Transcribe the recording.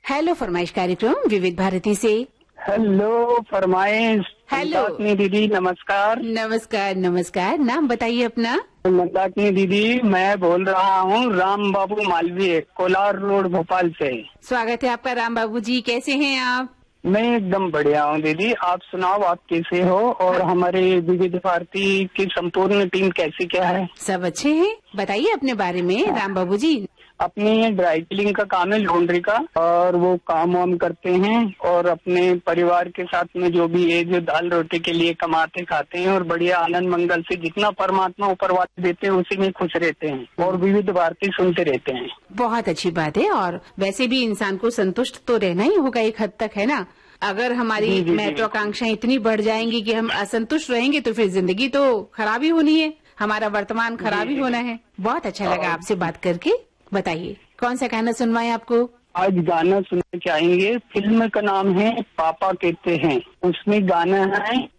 Hello फरमाइश कार्यक्रम विविध भारती से। हेलो फरमाइश। हेलो दीदी नमस्कार। नमस्कार नमस्कार। नाम बताइए अपना। मंदाकिनी दीदी, मैं बोल रहा हूँ राम बाबू मालवीय, कोलार रोड भोपाल से। स्वागत है आपका राम बाबू जी। कैसे हैं आप? मैं एकदम बढ़िया हूँ दीदी, आप सुनाओ आप कैसे हो और हमारे विविध भारती की संपूर्ण टीम कैसी क्या है? सब अच्छे हैं। बताइए अपने बारे में राम बाबू जी। अपनी ड्राई क्लीनिंग का काम है, लॉन्ड्री का, और वो काम वाम करते हैं और अपने परिवार के साथ में जो भी है जो दाल रोटी के लिए कमाते खाते हैं और बढ़िया आनंद मंगल से जितना परमात्मा ऊपर वाले देते हैं उसी में खुश रहते हैं और विविध भारती सुनते रहते हैं। बहुत अच्छी बात है। और वैसे भी इंसान को संतुष्ट तो रहना ही होगा एक हद तक, है ना। अगर हमारी महत्वाकांक्षाएं इतनी बढ़ जाएंगी कि हम असंतुष्ट रहेंगे तो फिर जिंदगी तो खराब ही होनी है, हमारा वर्तमान खराब ही होना है। बहुत अच्छा लगा आपसे बात करके। बताइए कौन सा गाना सुनवाएं आपको? आज गाना सुनना चाहेंगे, फिल्म का नाम है पापा कहते हैं, उसमें गाना है